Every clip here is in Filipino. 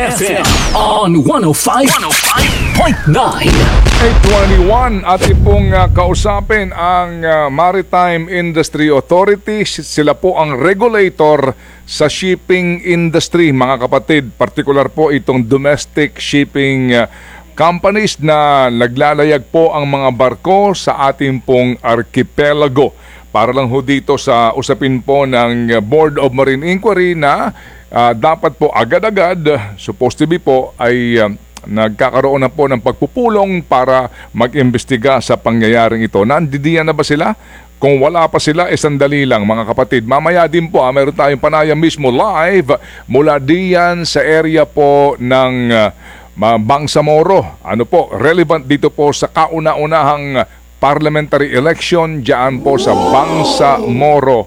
FM on 105.9. 821 ating pong kausapin ang Maritime Industry Authority. Sila po ang regulator sa shipping industry, mga kapatid. Partikular po itong domestic shipping companies na naglalayag po ang mga barko sa ating pong archipelago. Para lang ho dito sa usapin po ng Board of Marine Inquiry na dapat po agad-agad, supposed to be po, ay nagkakaroon na po ng pagpupulong para mag-imbestiga sa pangyayaring ito. Nandidiyan na ba sila? Kung wala pa sila, sandali lang mga kapatid. Mamaya din po, meron tayong panayam mismo live mula diyan sa area po ng Bangsamoro. Ano po, relevant dito po sa kauna-unahang parliamentary election diyan po sa Bangsamoro.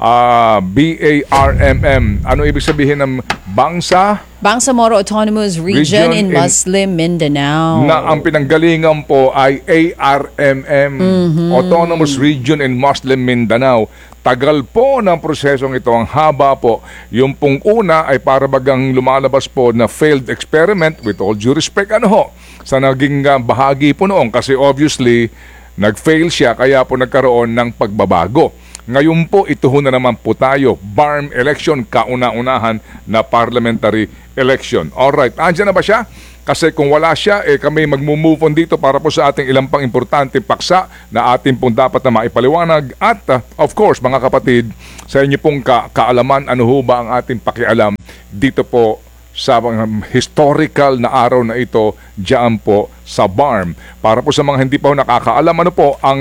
BARMM. Ano ibig sabihin ng Bangsamoro Autonomous Region in Muslim Mindanao. Na ang pinanggalingan po ay ARMM, Autonomous Region in Muslim Mindanao. Tagal po ng prosesong ito, ang haba po. Yung pong una ay para bagang lumalabas po na failed experiment, with all due respect, sa naging bahagi po noon. Kasi obviously, nag-fail siya, kaya po nagkaroon ng pagbabago. Ngayon po, ito na naman po tayo. BARM election, kauna-unahan na parliamentary election. Alright, andyan na ba siya? Kasi kung wala siya, kami mag-move on dito para po sa ating ilang pang importante paksa na ating pong dapat na maipaliwanag. At of course, mga kapatid, sa inyo pong kaalaman, ano ho ba ang ating pakialam dito po sa historical na araw na ito diyan po sa BARM. Para po sa mga hindi pa nakakaalam, ano po, ang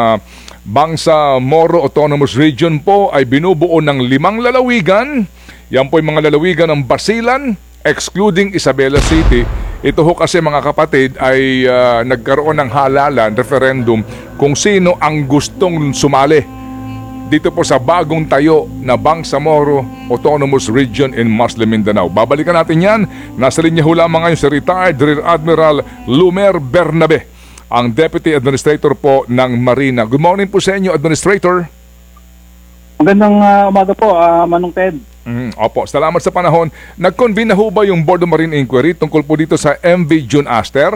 Bangsamoro Autonomous Region po ay binubuo ng 5 lalawigan. Yan po yung mga lalawigan ng Basilan, excluding Isabela City. Ito ho kasi mga kapatid ay nagkaroon ng halalan, referendum, kung sino ang gustong sumali dito po sa bagong tayo na Bangsamoro Autonomous Region in Muslim Mindanao. Babalikan natin yan. Nasa linya ho lamang ngayon si retired Rear Admiral Lumer Bernabe, ang Deputy Administrator po ng Marina. Good morning po sa inyo, Administrator. Magandang umaga po, Manong Ted. Opo, salamat sa panahon. Nag-convene na ho ba yung Board of Marine Inquiry tungkol po dito sa MV June Aster?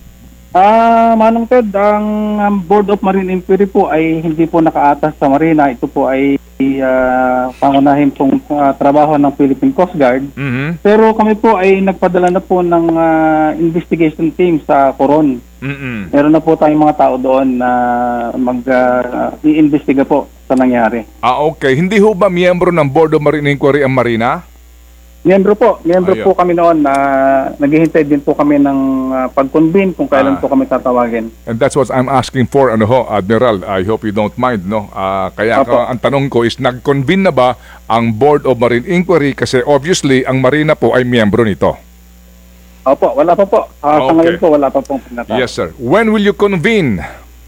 Manong Ted, ang Board of Marine Inquiry po ay hindi po nakaatas sa Marina. Ito po ay pangunahin pong trabaho ng Philippine Coast Guard. Pero kami po ay nagpadala na po ng investigation team sa Coron. Meron na po tayong mga tao doon na mag-iimbestiga po sa nangyari. Okay. Hindi ho ba miyembro ng Board of Marine Inquiry ang Marina? Miyembro po kami noon na naghihintay din po kami ng pag-convene kung kailan po kami tatawagin. And that's what I'm asking for, Admiral. I hope you don't mind, no? Kaya ang tanong ko is, nag-convene na ba ang Board of Marine Inquiry? Kasi obviously, ang Marina po ay miyembro nito. Opo, wala pa po. Sa ngayon po, wala pa pong pinatawag. Yes, sir. When will you convene?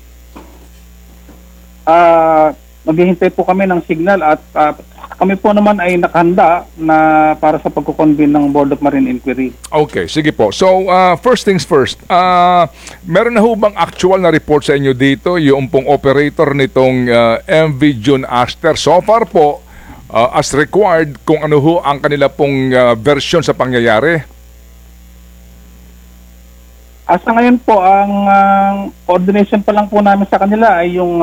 Maghihintay po kami ng signal at kami po naman ay nakahanda na para sa pagkukonvene ng Board of Marine Inquiry. Okay, sige po. So, first things first, meron na ho bang actual na report sa inyo dito, yung pong operator nitong MV June Aster? So far po, as required, kung ano ho ang kanila pong version sa pangyayari? Sa ngayon po, ang coordination pa lang po namin sa kanila ay yung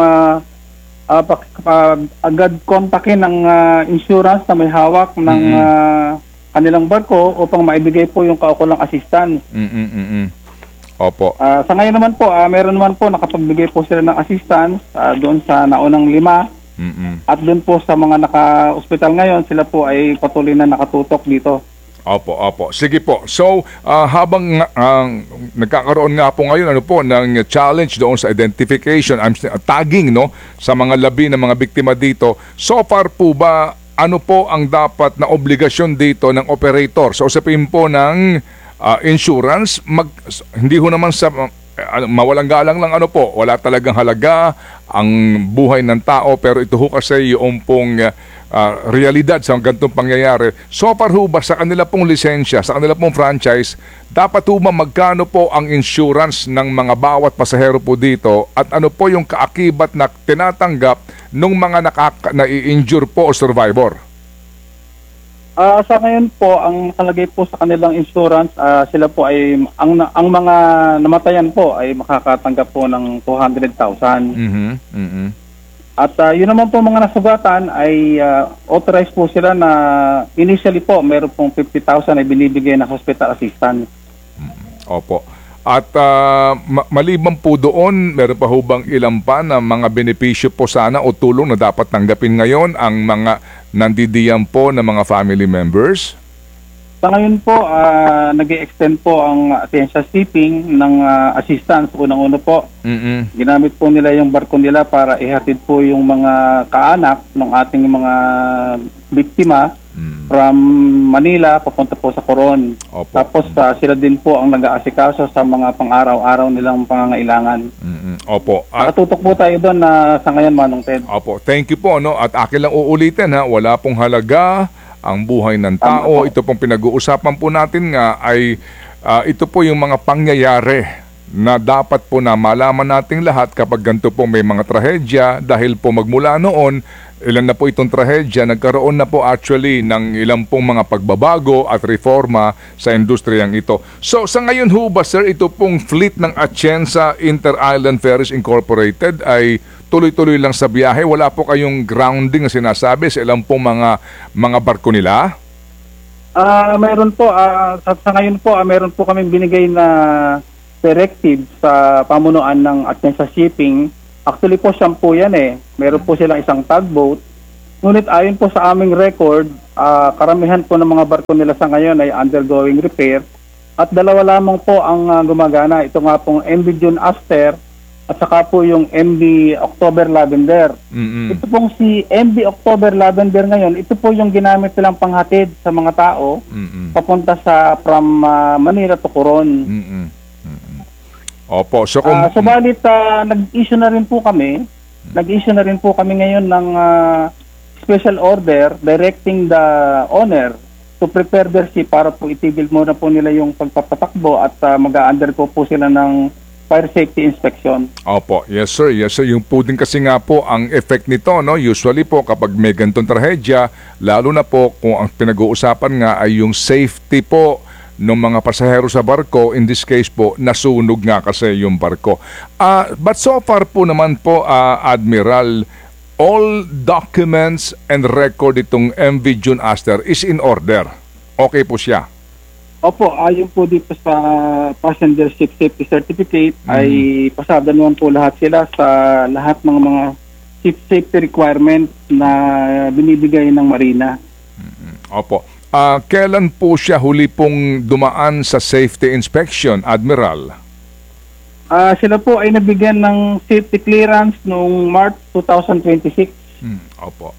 agad kontakin ng insurance na may hawak ng kanilang barko upang maibigay po yung kaukulang assistance. Opo. Sa ngayon naman po, meron naman po nakapagbigay po sila ng assistance doon sa naunang 5. At doon po sa mga naka-hospital ngayon, sila po ay patuloy na nakatutok dito. Opo. Sige po. So, habang nagkakaroon nga po ngayon ng challenge doon sa identification, tagging sa mga labi ng mga biktima dito, so far po ba, ano po ang dapat na obligasyon dito ng operator? So, usapin po ng insurance, hindi ho naman sa mawalang galang lang wala talagang halaga ang buhay ng tao, pero ito ho kasi yung pong realidad sa ganitong pangyayari. So far ho ba sa kanila pong lisensya, sa kanila pong franchise, dapat ho ba magkano po ang insurance ng mga bawat pasahero po dito at ano po yung kaakibat na tinatanggap ng mga nai-injure po o survivor? Sa ngayon po, ang nakalagay po sa kanilang insurance, sila po ay, ang mga namatayan po ay makakatanggap po ng 200,000. At yun naman po mga nasugatan ay authorized po sila na initially po meron pong 50,000 ay binibigay na hospital assistance. Opo. At maliban po doon, meron pa hubang ilan pa na mga benepisyo po sana o tulong na dapat tanggapin ngayon ang mga nandidiyan po na mga family members? Sa ngayon po, nag-extend po ang Atensya Shipping ng assistance. Unang-uno po, ginamit po nila yung barko nila para ihatid po yung mga kaanak ng ating mga biktima from Manila papunta po sa Coron. Opo. Tapos sila din po ang nag-aasikaso sa mga pang-araw-araw nilang pangangailangan. Opo. Nakatutok po tayo doon na sa ngayon, Manong Ted. Opo. Thank you po. No? At akin lang uulitin, ha? Wala pong halaga ang buhay ng tao. Ito pong pinag-uusapan po natin nga ay ito po yung mga pangyayari na dapat po na malaman nating lahat kapag ganito po may mga trahedya dahil po magmula noon, ilan na po itong trahedya, nagkaroon na po actually ng ilang pong mga pagbabago at reforma sa industriyang ito. So sa ngayon ho ba sir, ito pong fleet ng Atienza Inter-Island Ferries Incorporated ay tuloy-tuloy lang sa biyahe? Wala po kayong grounding na sinasabi sa ilang pong mga barko nila? Mayroon po, sa ngayon po, meron po kaming binigay na directive sa pamunuan ng Atienza Shipping. Actually po, sampu yan eh. Meron po silang isang tugboat. Ngunit ayon po sa aming record, karamihan po ng mga barko nila sa ngayon ay undergoing repair. At dalawa lamang po ang gumagana. Ito nga pong MV June Aster at saka po yung MV October Lavender. Ito pong si MV October Lavender ngayon, ito po yung ginamit nilang panghatid sa mga tao papunta from Manila to Coron. Opo. So, subalit, nag-issue na rin po kami. Nag-issue na rin po kami ngayon ng special order directing the owner to prepare their ship para po itigil muna po nila yung pagpapatakbo at mag-undergo po sila ng fire safety inspection. Opo. Yes sir. Yes sir. Yung po din kasi nga po ang effect nito, no? Usually po kapag may ganitong trahedya, lalo na po kung ang pinag-uusapan nga ay yung safety po ng mga pasahero sa barko, in this case po, nasunog nga kasi yung barko. But so far po naman po, Admiral, all documents and record itong MV June Aster is in order. Okay po siya? Opo, ayon po dito sa Passenger Ship Safety Certificate ay pasada naman po lahat sila sa lahat ng mga ship safety requirement na binibigay ng Marina. Opo. Kailan po siya huli pong dumaan sa safety inspection, Admiral? Sila po ay nabigyan ng safety clearance noong March 2026. Opo.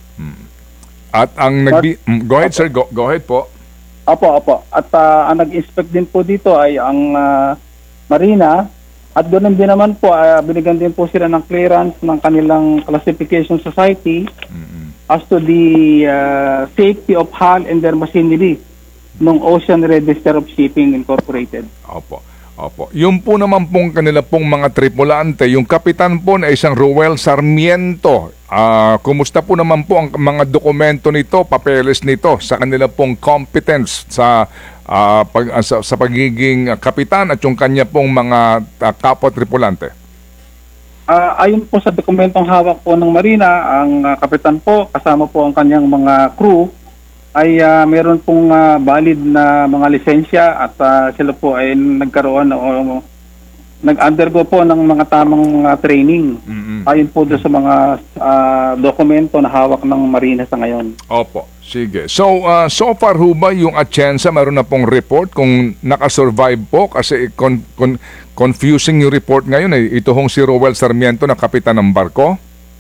At ang go ahead sir, go ahead po. Opo. At ang nag-inspect din po dito ay ang Marina. At doon din naman po, binigyan din po sila ng clearance ng kanilang classification society as to the safety of hull and their machinery ng Ocean Register of Shipping Incorporated. Opo. Yung po naman pong kanila pong mga tripulante, yung kapitan po na isang Ruel Sarmiento, kumusta po naman po ang mga dokumento nito, papeles nito sa kanila pong competence sa pagiging kapitan at yung kanya pong mga kapwa tripulante? Ayon po sa dokumentong hawak po ng Marina, ang kapitan po, kasama po ang kanyang mga crew, ay meron pong valid na mga lisensya at sila po ay nagkaroon o nag-undergo po ng mga tamang training. Ayon po doon sa mga dokumento na hawak ng Marina sa ngayon. Opo, sige. So, so far ho ba yung Atienza, meron na pong report kung nakasurvive po? Kasi confusing yung report ngayon. Ito hong si Ruel Sarmiento na kapitan ng barko?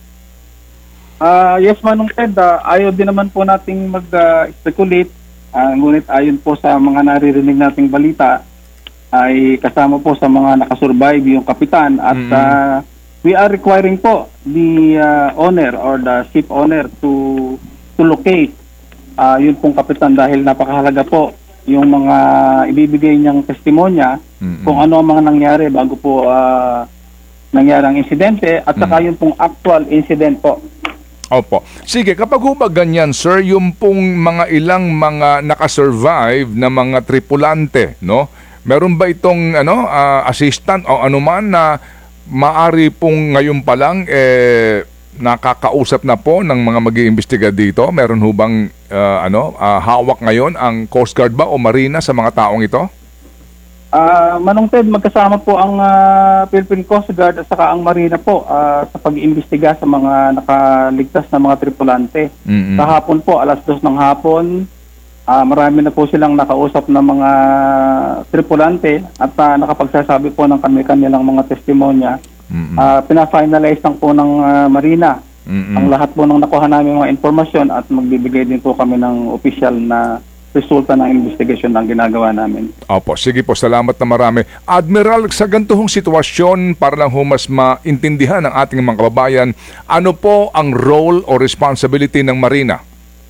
Yes, Manong Ted, ayaw din naman po nating mag-speculate. Ngunit ayon po sa mga naririnig nating balita, ay kasama po sa mga nakasurvive yung kapitan at we are requiring po the owner or the ship owner to locate yun pong kapitan dahil napakahalaga po yung mga ibibigay niyang testimonya kung ano ang mga nangyari bago po nangyari ang insidente at saka yun pong actual incident po. Opo. Sige, kapag ho ba ganyan, sir, yung pong mga ilang mga nakasurvive na mga tripulante, no? Meron ba itong assistant o anuman na maari pong ngayon pa lang nakakausap na po ng mga mag-iimbestiga dito? Meron ho bang hawak ngayon ang Coast Guard ba o Marina sa mga taong ito? Manong Ted, magkasama po ang Philippine Coast Guard at saka ang Marina po sa pag-iimbestiga sa mga nakaligtas na mga tripulante. Kahapon po, alas 2 ng hapon, marami na po silang nakausap na mga tripulante at nakapagsasabi po ng kanilang mga testimonya. Pina-finalize lang po ng Marina ang lahat po ng nakuha namin mga informasyon at magbibigay din po kami ng official na resulta ng investigation na ginagawa namin. Opo, sige po, salamat na marami. Admiral, sa ganitong sitwasyon, para lang mas maintindihan ng ating mga kababayan, ano po ang role o responsibility ng Marina?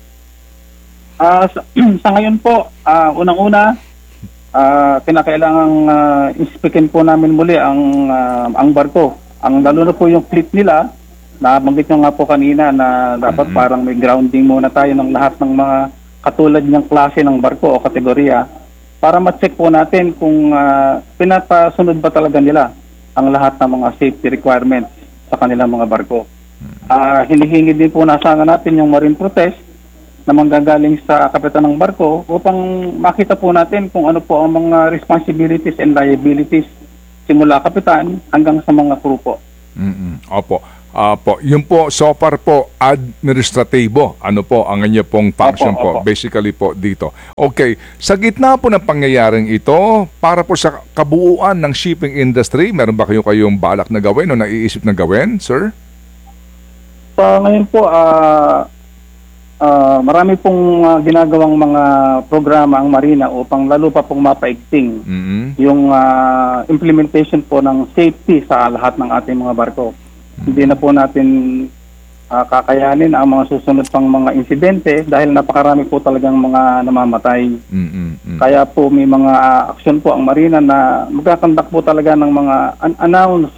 Sa ngayon po, unang-una, kinakailangang inspekin po namin muli ang barko. Lalo na po yung fleet nila, nabanggit nyo nga po kanina na dapat parang may grounding muna tayo ng lahat ng mga katulad ng klase ng barko o kategorya para ma-check po natin kung pinapasunod ba talaga nila ang lahat ng mga safety requirements sa kanilang mga barko. Hinihingi din po na sana natin yung marine protest na manggagaling sa kapitan ng barko upang makita po natin kung ano po ang mga responsibilities and liabilities simula kapitan hanggang sa mga crew po. Opo. Yun po, so far po, administratibo. Ano po ang inyo pong function po? Basically po dito. Okay, sa gitna po ng pangyayaring ito, para po sa kabuuan ng shipping industry, meron ba kayong balak na gawin o naiisip na gawin, sir? Ngayon po, marami pong ginagawang mga programa ang Marina upang lalo pa pong mapaigting yung implementation po ng safety sa lahat ng ating mga barko. Hindi na po natin kakayanin ang mga susunod pang mga insidente dahil napakarami po talagang mga namamatay. Kaya po may mga aksyon po ang Marina na magkakandak po talaga ng mga unannounced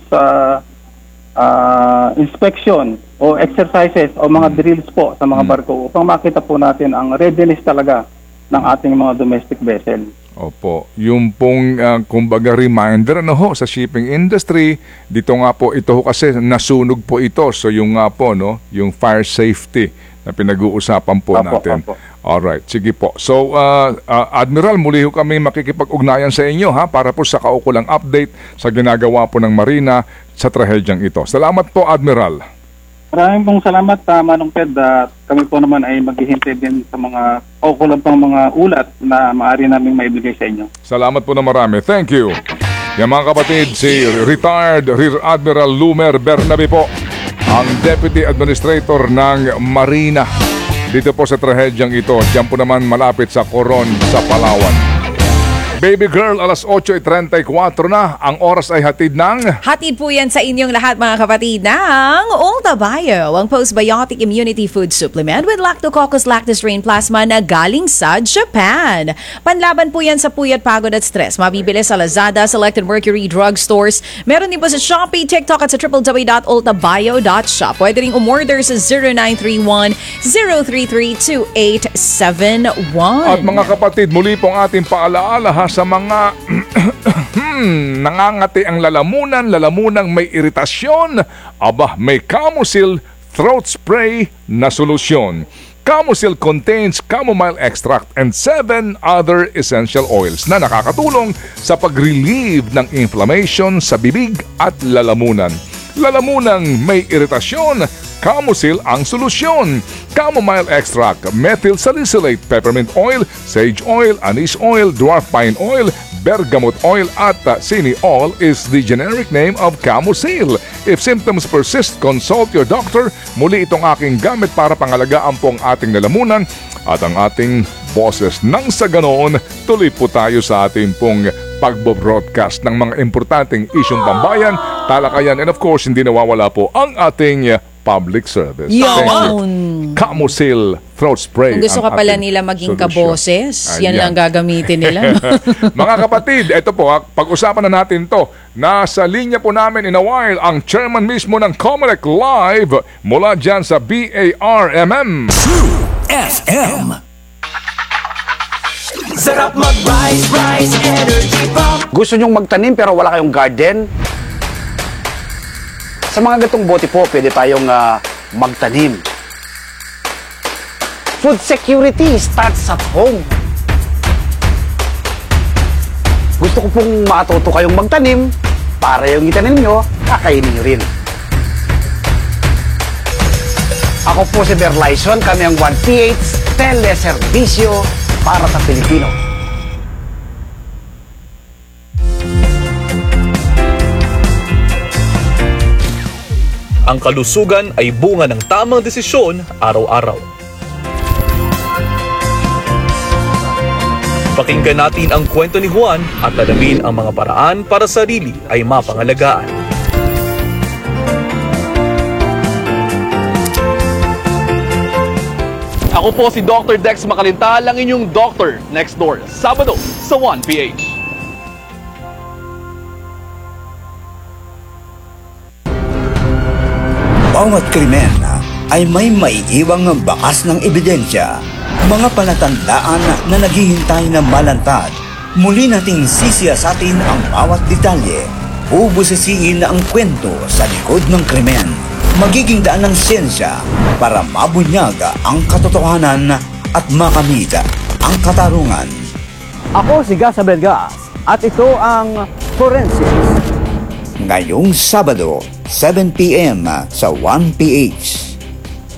inspection o exercises o mga drills po sa mga barko upang makita po natin ang readiness talaga ng ating mga domestic vessel. Opo, yung pong kumbaga reminder sa shipping industry, dito nga po ito kasi nasunog po ito. So yung nga po yung fire safety na pinag-uusapan po natin. Alright, sige po. So Admiral, muli kami makikipag-ugnayan sa inyo para po sa kaukulang update sa ginagawa po ng Marina sa trahedyang ito. Salamat po, Admiral. Maraming pong salamat, Manong Ted. Kami po naman ay maghihintay din sa mga kaukulang pang mga ulat na maaari namin maibigay sa inyo. Salamat po na marami. Thank you. Yan mga kapatid, si retired Rear Admiral Lumer Bernabe po, ang Deputy Administrator ng Marina. Dito po sa trahedyang ito, diyan po naman malapit sa Coron, sa Palawan. Baby girl, alas 8:34 na. Ang oras ay hatid ng... Hatid po yan sa inyong lahat mga kapatid ng Ulta Bio, ang postbiotic immunity food supplement with Lactococcus lactis rein plasma na galing sa Japan. Panlaban po yan sa puyat, pagod at stress. Mabibili sa Lazada, selected Mercury drugstores. Meron din po sa Shopee, TikTok at sa www.ultabio.shop. Pwede rin umorder sa 0931-033-2871. At mga kapatid, muli pong ating paalaala sa mga nangangati ang lalamunang may iritasyon, may Camosil throat spray na solusyon. Camosil contains chamomile extract and 7 other essential oils na nakakatulong sa pag-relieve ng inflammation sa bibig at lalamunan. Lalamunang may iritasyon, Camosil ang solusyon. Chamomile extract, methyl salicylate, peppermint oil, sage oil, anise oil, dwarf pine oil, bergamot oil at cineol is the generic name of Camosil. If symptoms persist, consult your doctor. Muli itong aking gamit para pangalagaan po ang ating lalamunan at ang ating boses. Nang sa ganoon, tuloy po tayo sa ating pong pagbo-broadcast ng mga importanteng isyong pambayan, talakayan, and of course, hindi nawawala po ang ating public service. Camosil throat spray. Kung gusto ka pala nila maging kaboses, yan lang gagamitin nila. Mga kapatid, ito po, pag-usapan na natin to Nasa linya po namin in a while ang chairman mismo ng Comelec Live mula dyan sa BARMM. True FM. Sarap mag-rise, energy pop. Gusto nyong magtanim pero wala kayong garden? Sa mga gatong bote po, pwede tayong magtanim. Food security starts at home. Gusto ko pong matuto kayong magtanim para yung itanim nyo, kakainin nyo rin. Ako po si Berlyson, kami ang 1PH Teleservisyo para sa Pilipino. Ang kalusugan ay bunga ng tamang desisyon araw-araw. Pakinggan natin ang kwento ni Juan at alamin ang mga paraan para sa sarili ay mapangalagaan. Ako po si Dr. Dex Macalintal, ang inyong doctor next door, Sabado sa 1PH. Bawat krimen ay may maiiwang bakas ng ebidensya, mga palatandaan na naghihintay na malantad. Muli nating sisiyasatin ang bawat detalye, bubusisiin ang kwento sa likod ng krimen. Magiging daan ng siyensya para mabunyag ang katotohanan at makamit ang katarungan. Ako si Gas Abelgas at ito ang Forensics. Ngayong Sabado, 7 p.m. sa 1PH.